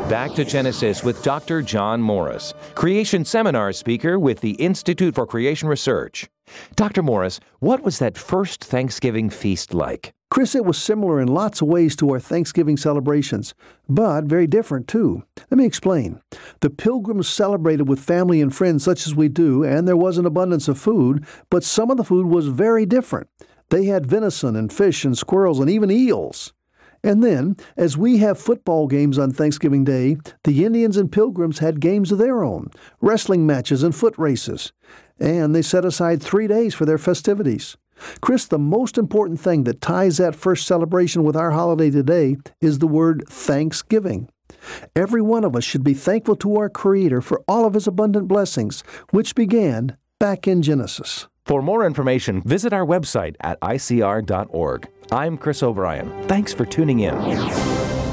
Back to Genesis with Dr. John Morris, Creation Seminar speaker with the Institute for Creation Research. Dr. Morris, what was that first Thanksgiving feast like? Chris, it was similar in lots of ways to our Thanksgiving celebrations, but very different too. Let me explain. The Pilgrims celebrated with family and friends such as we do, and there was an abundance of food, but some of the food was very different. They had venison and fish and squirrels and even eels. And then, as we have football games on Thanksgiving Day, the Indians and Pilgrims had games of their own, wrestling matches and foot races. And they set aside 3 days for their festivities. Chris, the most important thing that ties that first celebration with our holiday today is the word Thanksgiving. Every one of us should be thankful to our Creator for all of His abundant blessings, which began back in Genesis. For more information, visit our website at icr.org. I'm Chris O'Brien. Thanks for tuning in.